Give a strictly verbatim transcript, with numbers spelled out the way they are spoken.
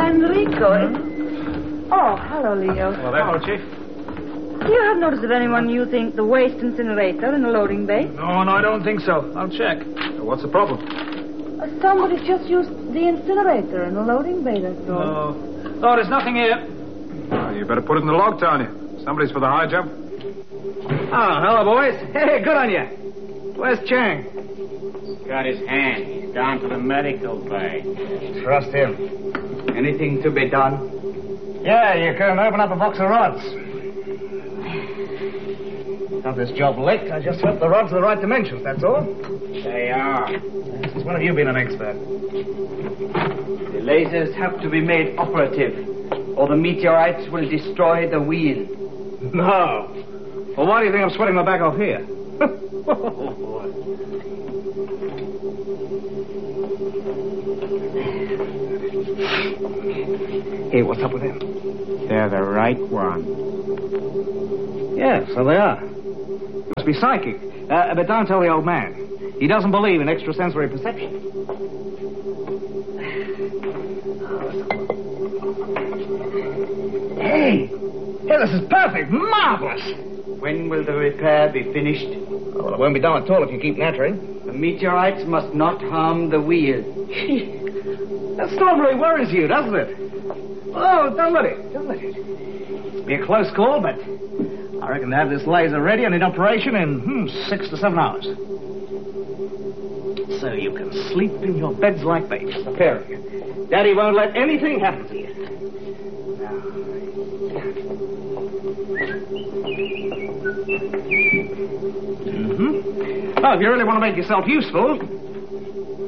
Enrico. Oh, hello, Leo. Hello there. Hello, Chief. Do you have notice of anyone using the waste incinerator in the loading bay? No, no, I don't think so. I'll check. What's the problem? Uh, somebody just used the incinerator in the loading bay, that's all. No. No, there's nothing here. Well, you better put it in the log, Tony. Somebody's for the high jump. Ah, hello, boys. Hey, good on you. Where's Chang? Got his hand. He's gone to the medical bay. Trust him. Anything to be done? Yeah, you can open up a box of rods. Got this job licked. I just hope the rods are the right dimensions, that's all. They are. Since when have you been an expert? The lasers have to be made operative, or the meteorites will destroy the wheel. No. Well, why do you think I'm sweating my back off here? Hey, what's up with them? They're the right one. Yeah, so they are. Must be psychic. Uh, but don't tell the old man. He doesn't believe in extrasensory perception. Hey! Hey, this is perfect. Marvelous. When will the repair be finished? Oh, well, it won't be done at all if you keep nattering. The meteorites must not harm the wheel. That storm really worries you, doesn't it? Oh, don't let it. Don't let it. It'll be a close call, but I reckon to have this laser ready and in operation in hmm, six to seven hours. So you can sleep in your beds like babies, the pair of you. Daddy won't let anything happen to you. Mm-hmm. Oh, if you really want to make yourself useful,